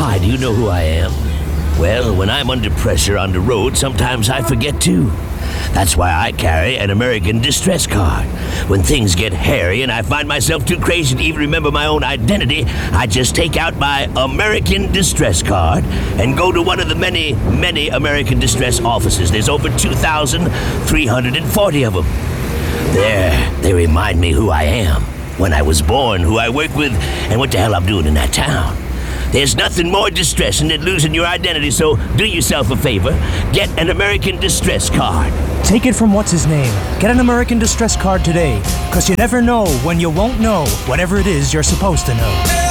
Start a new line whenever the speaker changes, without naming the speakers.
Why, do you know who I am? Well, when I'm under pressure on the road, sometimes I forget too. That's why I carry an American Distress card. When things get hairy and I find myself too crazy to even remember my own identity, I just take out my American Distress card and go to one of the many, many American Distress offices. There's over 2,340 of them. There, they remind me who I am, when I was born, who I work with, and what the hell I'm doing in that town. There's nothing more distressing than losing your identity, so do yourself a favor. Get an American Distress card.
Take it from what's-his-name. Get an American Distress card today, because you never know when you won't know whatever it is you're supposed to know.